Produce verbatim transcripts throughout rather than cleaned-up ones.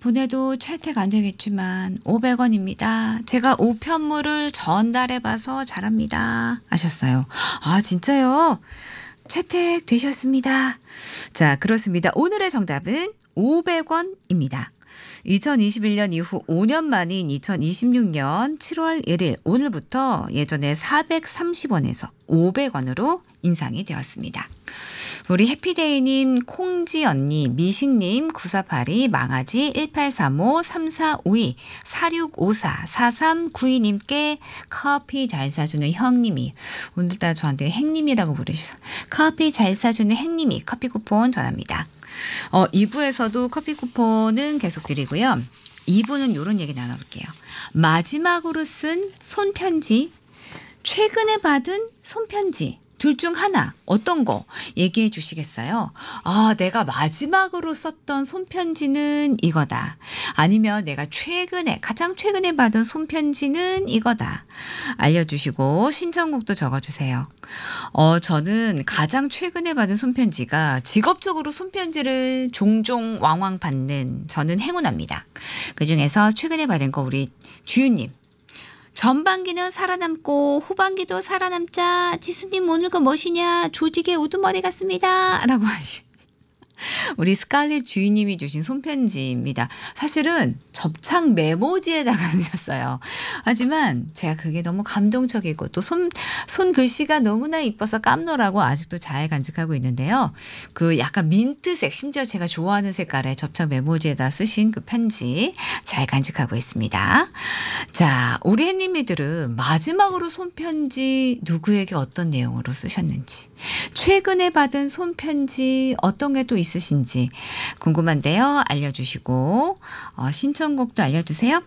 보내도 채택 안 되겠지만 오백 원입니다. 제가 우편물을 전달해봐서 잘합니다. 하셨어요. 아, 진짜요? 채택 되셨습니다. 자, 그렇습니다. 오늘의 정답은 오백 원입니다. 이천이십일 년 이후 오 년 만인 이천이십육 년 칠월 일일 오늘부터 예전에 사백삼십 원에서 오백 원으로 인상이 되었습니다. 우리 해피데이님, 콩지 언니, 미식님, 구사팔이, 망아지, 일팔삼오, 삼사오이, 사육오사, 사삼구이님께 커피 잘 사주는 형님이, 오늘따라 저한테 행님이라고 부르셔서 커피 잘 사주는 행님이 커피 쿠폰 전합니다. 어, 이 부에서도 커피 쿠폰은 계속 드리고요. 이 부는 이런 얘기 나눠볼게요. 마지막으로 쓴 손편지, 최근에 받은 손편지, 둘 중 하나 어떤 거 얘기해 주시겠어요? 아, 내가 마지막으로 썼던 손편지는 이거다. 아니면 내가 최근에 가장 최근에 받은 손편지는 이거다. 알려주시고 신청곡도 적어주세요. 어, 저는 가장 최근에 받은 손편지가 직업적으로 손편지를 종종 왕왕 받는 저는 행운합니다. 그중에서 최근에 받은 거 우리 주유님. 전반기는 살아남고 후반기도 살아남자. 지수님 오늘 거 무엇이냐. 조직의 우두머리 같습니다. 라고 하시. 우리 스칼렛 주인님이 주신 손편지입니다. 사실은 접착 메모지에다가 넣으셨어요. 하지만 제가 그게 너무 감동적이고 또 손, 손 글씨가 너무나 이뻐서 깜놀하고 아직도 잘 간직하고 있는데요. 그 약간 민트색, 심지어 제가 좋아하는 색깔의 접착 메모지에다 쓰신 그 편지 잘 간직하고 있습니다. 자, 우리 햇님이들은 마지막으로 손편지 누구에게 어떤 내용으로 쓰셨는지, 최근에 받은 손편지 어떤 게 또 있으신지 궁금한데요. 알려주시고 어, 신청곡도 알려주세요.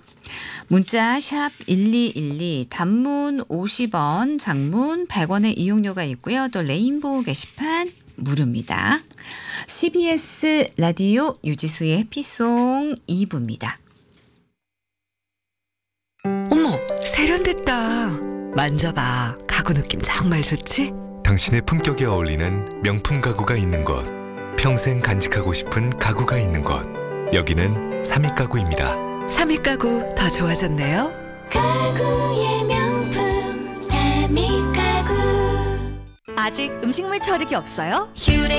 문자 샵 일이일이, 단문 오십 원, 장문 백 원의 이용료가 있고요. 또 레인보우 게시판 무료입니다. 씨비에스 라디오 유지수의 해피송 이 부입니다. 어머, 세련됐다. 만져봐. 가구 느낌 정말 좋지? 당신의 품격에 어울리는 명품 가구가 있는 곳, 평생 간직하고 싶은 가구가 있는 곳, 여기는 삼익가구입니다. 삼익가구 더 좋아졌네요. 가구의 명품 삼익가구. 아직 음식물 처리기 없어요? 휴레